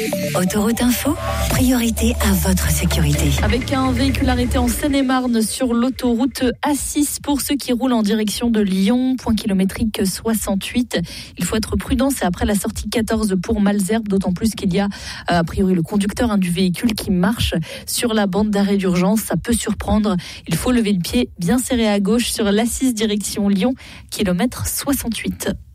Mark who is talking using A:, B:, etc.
A: Autoroute Info, priorité à votre sécurité.
B: Avec un véhicule arrêté en Seine-et-Marne sur l'autoroute A6 pour ceux qui roulent en direction de Lyon, point kilométrique 68. Il faut être prudent, c'est après la sortie 14 pour Malesherbes, d'autant plus qu'il y a a priori le conducteur du véhicule qui marche sur la bande d'arrêt d'urgence. Ça peut surprendre. Il faut lever le pied bien serré à gauche sur l'A6 direction Lyon, kilomètre 68.